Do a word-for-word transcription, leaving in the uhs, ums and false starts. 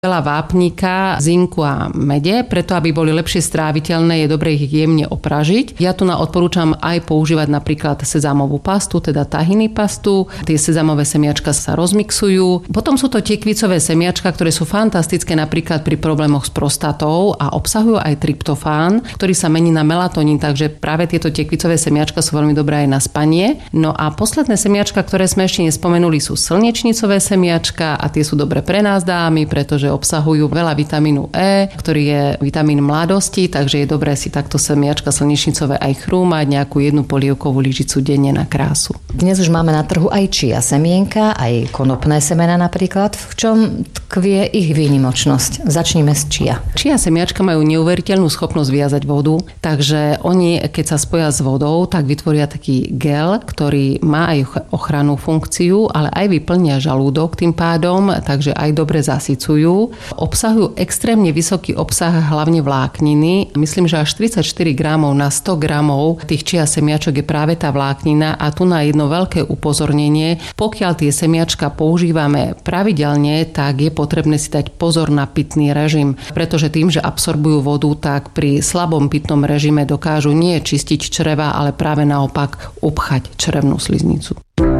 veľa vápnika, zinku a mede, preto aby boli lepšie stráviteľné, je dobre ich jemne opražiť. Ja tu na odporúčam aj používať napríklad sezámovú pastu, teda tahiny pastu. Tie sezamové semiačka sa rozmixujú. Potom sú to tekvicové semiačka, ktoré sú fantastické napríklad pri problémoch s prostatou a obsahujú aj tryptofán, ktorý sa mení na melatonín, takže práve tieto tekvicové semiačka sú veľmi dobré aj na spanie. No a posledné semiačka, ktoré sme ešte nespomenuli, sú slnečnicové semiačka a tie sú dobre pre nás dámy, pretože obsahujú veľa vitamínu E, ktorý je vitamín mladosti, takže je dobré si takto semiačka slnečnicové aj chrúmať, nejakú jednu polievkovú lyžicu denne na krásu. Dnes už máme na trhu aj chia semienka, aj konopné semena napríklad. V čom tkvie ich výnimočnosť? Začnime s chia. Chia semiačka majú neuveriteľnú schopnosť viazať vodu, takže oni, keď sa spoja s vodou, tak vytvoria taký gel, ktorý má aj ochrannú funkciu, ale aj vyplnia žalúdok tým pádom, takže aj dobre zasycujú. Obsahujú extrémne vysoký obsah hlavne vlákniny. Myslím, že až tridsaťštyri gramov na sto gramov tých chia semiačok je práve tá vláknina a tu na jedno veľké upozornenie. Pokiaľ tie semiačka používame pravidelne, tak je potrebné si dať pozor na pitný režim, pretože tým, že absorbujú vodu, tak pri slabom pitnom režime dokážu nie čistiť čreva, ale práve naopak upchať črevnú sliznicu.